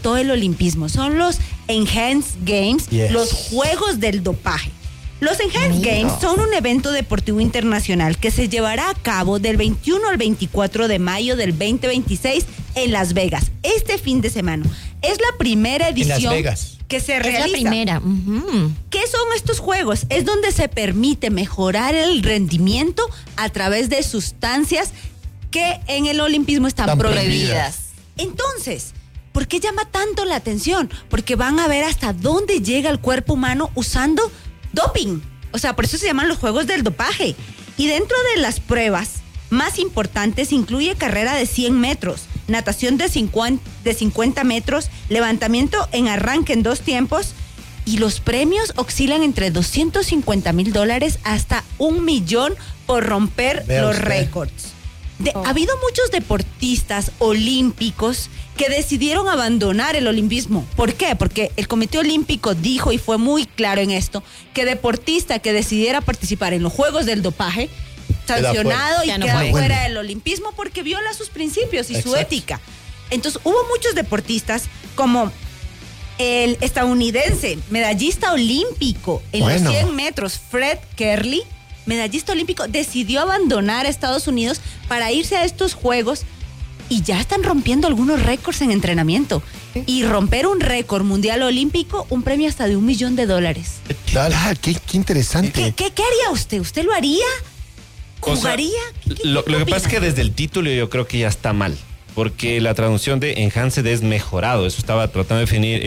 todo el olimpismo. Son los Enhanced Games, Yes. los Juegos del Dopaje. Los Enhanced Games son un evento deportivo internacional que se llevará a cabo del 21 al 24 de mayo del 2026 en Las Vegas, este fin de semana. Es la primera edición En Las Vegas. que se Es realiza. la primera. Ujú. ¿Qué son estos juegos? Es donde se permite mejorar el rendimiento a través de sustancias que en el olimpismo están Están prohibidas. Entonces, ¿por qué llama tanto la atención? Porque van a ver hasta dónde llega el cuerpo humano usando doping. O sea, por eso se llaman los juegos del dopaje. Y dentro de las pruebas más importantes incluye carrera de 100 metros, natación de 50 metros, levantamiento en arranque en 2 tiempos, y los premios oscilan entre $250,000 hasta $1 millón por romper Vea los usted. récords. Ha habido muchos deportistas olímpicos que decidieron abandonar el olimpismo. ¿Por qué? Porque el Comité Olímpico dijo, y fue muy claro en esto, que deportista que decidiera participar en los Juegos del Dopaje, sancionado y Ya no queda puede. fuera del olimpismo porque viola sus principios y su Exacto. ética. Entonces hubo muchos deportistas como el estadounidense, medallista olímpico en Bueno. los 100 metros, Fred Kerley, medallista olímpico, decidió abandonar a Estados Unidos para irse a estos juegos y ya están rompiendo algunos récords en entrenamiento. Y romper un récord mundial olímpico, un premio hasta de $1 millón. Ah, qué interesante. ¿Qué haría usted? ¿Usted lo haría? O sea, ¿Jugaría? Lo que pasa es que desde el título yo creo que ya está mal. Porque la traducción de enhanced es mejorado. Eso estaba tratando de definir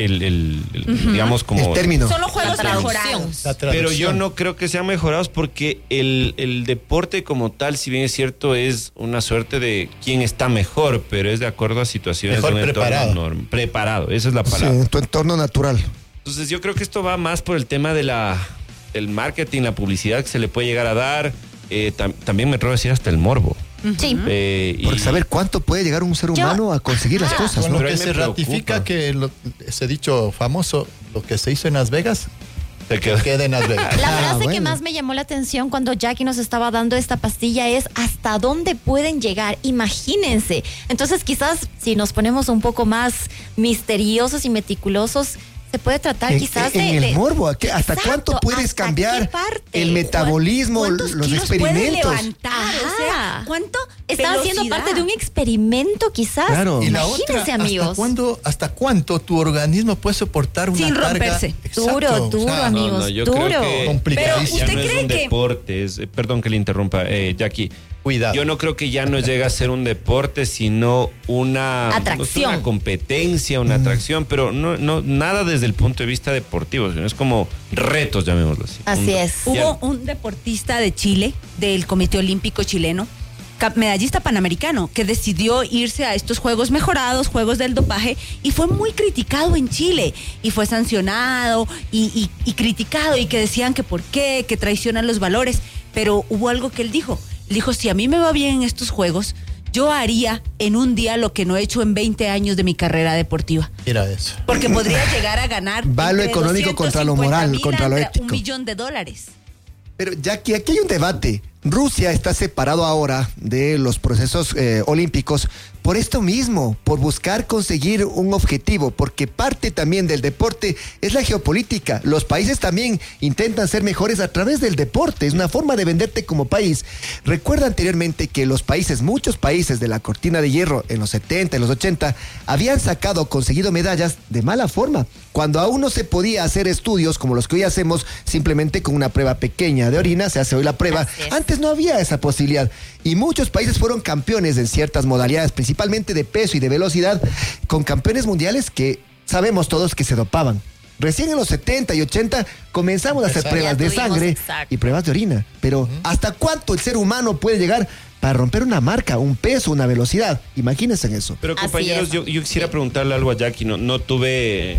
digamos, como... El término. Son los juegos La traducción. mejorados. La Pero yo traducción. no creo que sean mejorados porque el deporte como tal, si bien es cierto, es una suerte de quién está mejor, pero es de acuerdo a situaciones Mejor de un preparado. entorno preparado, esa es la Sí, palabra. en tu entorno natural. Entonces yo creo que esto va más por el tema de del marketing, la publicidad que se le puede llegar a dar. También me atrevo a decir hasta el morbo. Sí. Porque saber cuánto puede llegar un ser humano a conseguir las cosas, Con ¿no? lo Pero que ahí se me ratifica preocupa. que ese dicho famoso, lo que se hizo en Las Vegas, Te queda- queda en Las Vegas. La frase que bueno. más me llamó la atención cuando Jackie nos estaba dando esta pastilla es ¿hasta dónde pueden llegar? Imagínense. Entonces quizás si nos ponemos un poco más misteriosos y meticulosos, se puede tratar quizás en de... el morbo, ¿hasta Exacto, cuánto puedes ¿hasta cambiar qué parte? el metabolismo, ¿Cuántos los kilos puede experimentos? levantar? O sea, Ajá. ¿cuánto Están haciendo velocidad? parte de un experimento quizás. Claro. Y la Imagínense, otra, amigos. ¿hasta cuánto tu organismo puede soportar una Sin carga? romperse. Exacto, Duro, o sea, amigos. yo duro. creo que Complicadísimo. Pero ya no ¿usted es cree un que- deporte, perdón que le interrumpa, Jackie. Cuidado. Yo no creo que ya no llega a ser un deporte, sino una Atracción. no sé, una competencia, una atracción, pero no nada desde el punto de vista deportivo, sino es como retos, llamémoslo así. Así es. Hubo un deportista de Chile, del Comité Olímpico Chileno, medallista panamericano, que decidió irse a estos juegos mejorados, juegos del dopaje, y fue muy criticado en Chile, y fue sancionado y criticado, y que decían que por qué, que traicionan los valores, pero hubo algo que él dijo, si a mí me va bien en estos juegos, yo haría en un día lo que no he hecho en 20 años de mi carrera deportiva. Mira eso. Porque podría llegar a ganar Va lo entre económico contra lo moral, 250,000 contra lo a ético. $1 millón. Pero Jackie, aquí hay un debate. Rusia está separado ahora de los procesos olímpicos por esto mismo, por buscar conseguir un objetivo, porque parte también del deporte es la geopolítica. Los países también intentan ser mejores a través del deporte, es una forma de venderte como país. Recuerda anteriormente que muchos países de la cortina de hierro en los 70, en los 80, habían conseguido medallas de mala forma, cuando aún no se podía hacer estudios como los que hoy hacemos simplemente con una prueba pequeña de orina, se hace hoy la prueba. Así es. Antes no había esa posibilidad y muchos países fueron campeones en ciertas modalidades, principalmente de peso y de velocidad, con campeones mundiales que sabemos todos que se dopaban. Recién en los 70 y 80 comenzamos a hacer Exacto. pruebas de Ya tuvimos, sangre exacto. y pruebas de orina. Pero ¿hasta cuánto el ser humano puede llegar para romper una marca, un peso, una velocidad? Imagínense en eso. Pero Así compañeros, es. yo quisiera preguntarle algo a Jackie. No tuve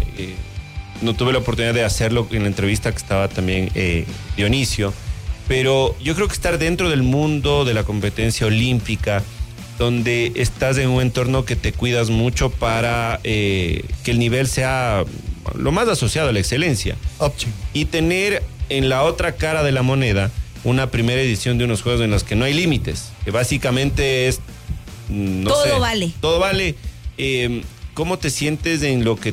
la oportunidad de hacerlo en la entrevista que estaba también Dionisio, pero yo creo que estar dentro del mundo de la competencia olímpica, donde estás en un entorno que te cuidas mucho para que el nivel sea lo más asociado a la excelencia, Óptimo. y tener en la otra cara de la moneda una primera edición de unos juegos en los que no hay límites, que básicamente es Todo vale. Todo vale. cómo te sientes en lo que